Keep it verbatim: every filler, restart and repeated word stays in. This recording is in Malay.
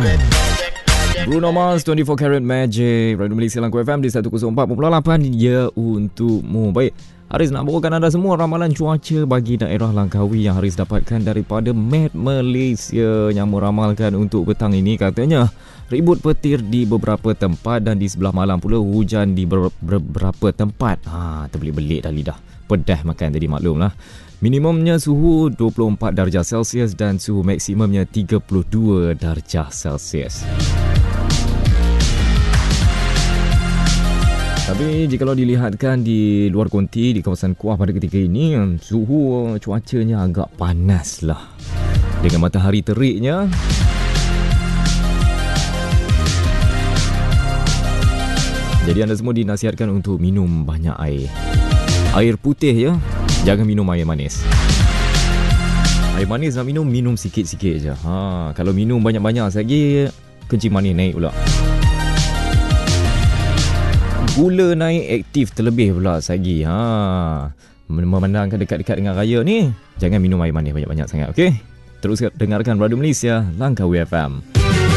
Bruno Mars, dua puluh empat Karat Magic. Radio Malaysia Langkau F M di seratus empat perpuluhan lapan. Ya, untukmu. Baik, Haris nak bawakan anda semua ramalan cuaca bagi daerah Langkawi yang Haris dapatkan daripada Met Malaysia yang meramalkan untuk petang ini. Katanya ribut petir di beberapa tempat dan di sebelah malam pula hujan di ber- ber- beberapa tempat. Ha, terbelik-belik dah lidah. Pedah makan tadi, maklumlah. Minimumnya suhu dua puluh empat darjah Celsius dan suhu maksimumnya tiga puluh dua darjah Celsius. Tapi jikalau dilihatkan di luar konti di kawasan Kuah pada ketika ini, suhu cuacanya agak panas lah. Dengan matahari teriknya. Jadi anda semua dinasihatkan untuk minum banyak air. Air putih ya. Jangan minum air manis. Air manis nak minum, minum sikit-sikit je. Ha, kalau minum banyak-banyak lagi, kencing manis naik pula. Gula naik aktif terlebih pula lagi. Ha, memandangkan dekat-dekat dengan raya ni, jangan minum air manis banyak-banyak sangat, okey? Terus dengarkan Radio Malaysia Langkawi F M.